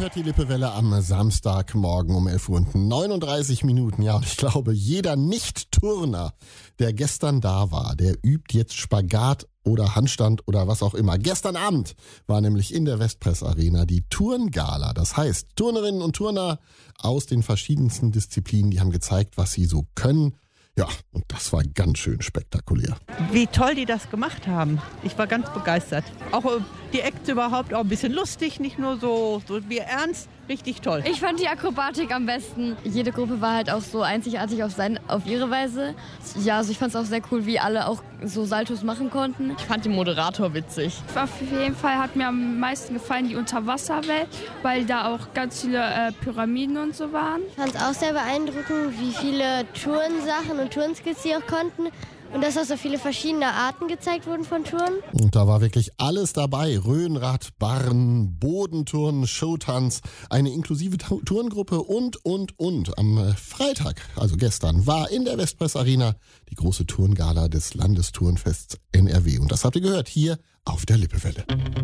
hört die Lippewelle am Samstagmorgen um 11:39 Uhr. Ja, und ich glaube, jeder Nicht-Turner, der gestern da war, der übt jetzt Spagat oder Handstand oder was auch immer. Gestern Abend war nämlich in der Westpress Arena die Turngala. Das heißt, Turnerinnen und Turner aus den verschiedensten Disziplinen, die haben gezeigt, was sie so können. Ja, und das war ganz schön spektakulär. Wie toll die das gemacht haben. Ich war ganz begeistert. Auch die Acts überhaupt auch ein bisschen lustig, nicht nur so wie ernst. Richtig toll. Ich fand die Akrobatik am besten. Jede Gruppe war halt auch so einzigartig auf ihre Weise. Ja, also ich fand es auch sehr cool, wie alle auch so Saltos machen konnten. Ich fand den Moderator witzig. Auf jeden Fall hat mir am meisten gefallen die Unterwasserwelt, weil da auch ganz viele Pyramiden und so waren. Ich fand es auch sehr beeindruckend, wie viele Turnsachen und Turnskills sie auch konnten. Und dass auch so viele verschiedene Arten gezeigt wurden von Touren. Und da war wirklich alles dabei. Röhnrad, Barren, Bodenturnen, Showtanz, eine inklusive Turngruppe und. Am Freitag, also gestern, war in der Westpress Arena die große Turngala des Landesturnfests NRW. Und das habt ihr gehört hier auf der Lippewelle.